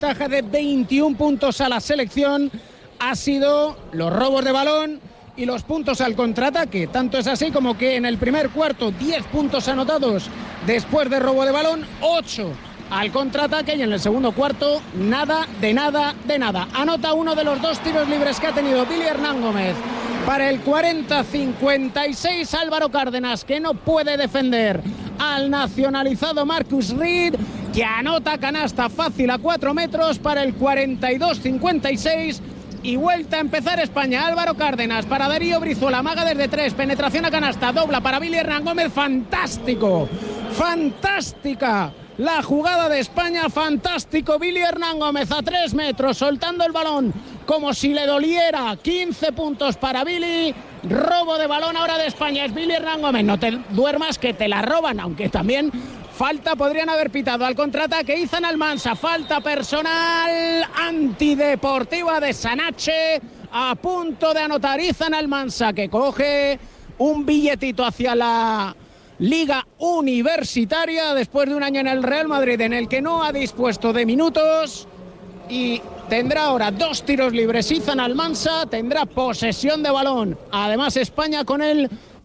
ventaja de 21 puntos a la selección ha sido los robos de balón y los puntos al contraataque. Tanto es así como que en el primer cuarto 10 puntos anotados después de robo de balón, 8 al contraataque, y en el segundo cuarto nada de nada de nada. Anota uno de los dos tiros libres que ha tenido Billy Hernán Gómez para el 40-56. Álvaro Cárdenas, que no puede defender al nacionalizado Marcus Reed, que anota canasta fácil a 4 metros para el 42-56. Y vuelta a empezar España. Álvaro Cárdenas para Darío Brizuela, maga desde 3, penetración a canasta, dobla para Billy Hernán Gómez. Fantástico, fantástica la jugada de España, fantástico. Billy Hernán Gómez a 3 metros, soltando el balón como si le doliera. 15 puntos para Billy. Robo de balón ahora de España, es Billy Hernán Gómez. No te duermas que te la roban, aunque también falta podrían haber pitado al contraataque. Izan Almansa, falta personal antideportiva de Sanache, a punto de anotar Izan Almansa, que coge un billetito hacia la Liga Universitaria después de un año en el Real Madrid en el que no ha dispuesto de minutos, y tendrá ahora 2 tiros libres Izan Almansa, tendrá posesión de balón. Además España con el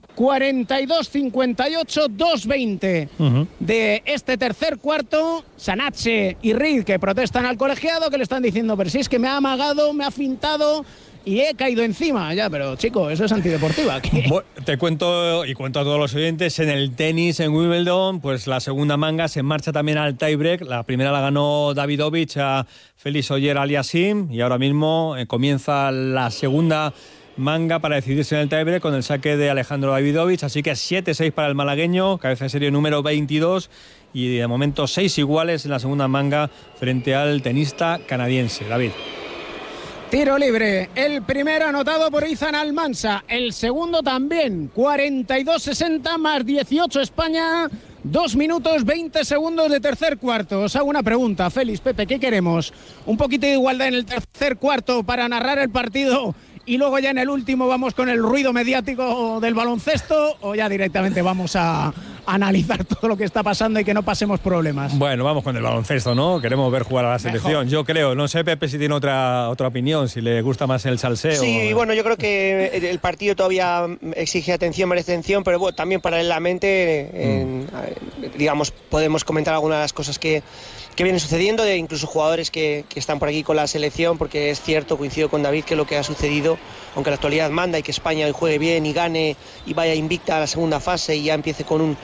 42-58, 2-20 de este tercer cuarto. Sanache y Reed, que protestan al colegiado, que le están diciendo, pero si es que me ha amagado, me ha fintado y he caído encima. Ya, pero chico, eso es antideportiva. Bueno, te cuento y cuento a todos los oyentes, en el tenis en Wimbledon, pues la segunda manga se marcha también al tiebreak. La primera la ganó Davidovich a Félix Auger-Aliassime, y ahora mismo comienza la segunda manga para decidirse en el tiebreak con el saque de Alejandro Davidovich. Así que 7-6 para el malagueño, cabeza de serie número 22, y de momento 6 iguales en la segunda manga frente al tenista canadiense. David. Tiro libre, el primero anotado por Izan Almansa, el segundo también, 42-60 más 18 España, 2 minutos 20 segundos de tercer cuarto. Os hago una pregunta, Félix, Pepe, ¿qué queremos? ¿Un poquito de igualdad en el tercer cuarto para narrar el partido y luego ya en el último vamos con el ruido mediático del baloncesto, o ya directamente vamos a analizar todo lo que está pasando y que no pasemos problemas? Bueno, vamos con el baloncesto, ¿no? Queremos ver jugar a la selección. Mejor. Yo creo, no sé Pepe si tiene otra opinión, si le gusta más el salseo. Sí, bueno, yo creo que el partido todavía exige atención, merece atención, pero bueno, también paralelamente, digamos, podemos comentar algunas de las cosas que vienen sucediendo, de incluso jugadores que están por aquí con la selección, porque es cierto, coincido con David, que lo que ha sucedido, aunque la actualidad manda y que España hoy juegue bien y gane y vaya invicta a la segunda fase y ya empiece con un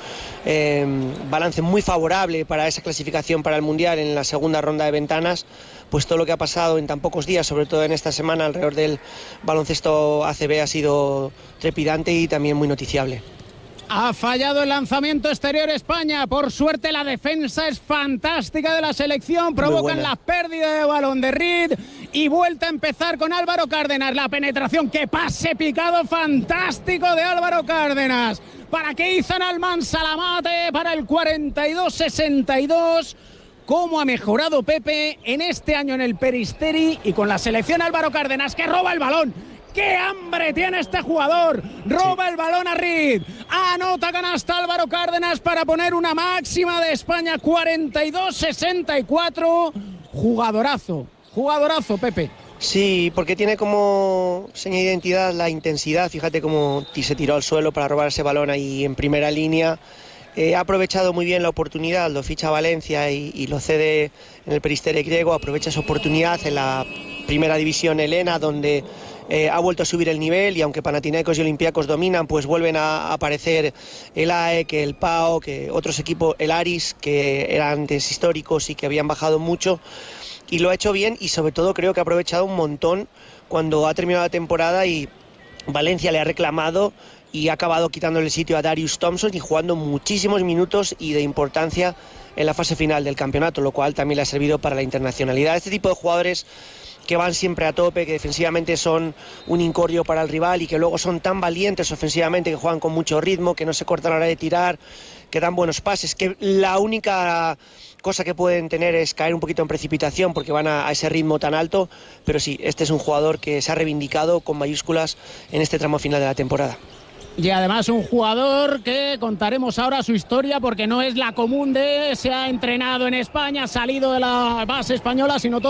balance muy favorable para esa clasificación para el Mundial en la segunda ronda de ventanas, pues todo lo que ha pasado en tan pocos días, sobre todo en esta semana alrededor del baloncesto ACB, ha sido trepidante y también muy noticiable. Ha fallado el lanzamiento exterior España. Por suerte la defensa es fantástica de la selección. Provocan la pérdida de balón de Reed y vuelta a empezar con Álvaro Cárdenas. La penetración, que pase picado fantástico de Álvaro Cárdenas para que Izan Almansa la mate para el 42-62. ¿Cómo ha mejorado Pepe en este año en el Peristeri y con la selección? Álvaro Cárdenas, que roba el balón. ¡Qué hambre tiene este jugador! Roba el balón a Reed. Anota canasta Álvaro Cárdenas para poner una máxima de España, 42-64. Jugadorazo, Pepe. Sí, porque tiene como seña de identidad la intensidad. Fíjate cómo se tiró al suelo para robar ese balón ahí en primera línea. Ha aprovechado muy bien la oportunidad, lo ficha Valencia y lo cede en el Peristeri griego. Aprovecha esa oportunidad en la primera división helena, donde ha vuelto a subir el nivel, y aunque Panathinaikos y Olympiacos dominan, pues vuelven a aparecer el AEK, el PAO, que otros equipos, el Aris, que eran antes históricos y que habían bajado mucho, y lo ha hecho bien, y sobre todo creo que ha aprovechado un montón cuando ha terminado la temporada y Valencia le ha reclamado y ha acabado quitándole el sitio a Darius Thompson y jugando muchísimos minutos y de importancia en la fase final del campeonato, lo cual también le ha servido para la internacionalidad. Este tipo de jugadores que van siempre a tope, que defensivamente son un incordio para el rival y que luego son tan valientes ofensivamente, que juegan con mucho ritmo, que no se cortan a la hora de tirar, que dan buenos pases, que la única cosa que pueden tener es caer un poquito en precipitación porque van a ese ritmo tan alto, pero sí, este es un jugador que se ha reivindicado con mayúsculas en este tramo final de la temporada. Y además un jugador que contaremos ahora su historia, porque no es la común de se ha entrenado en España, ha salido de la base española, sino todo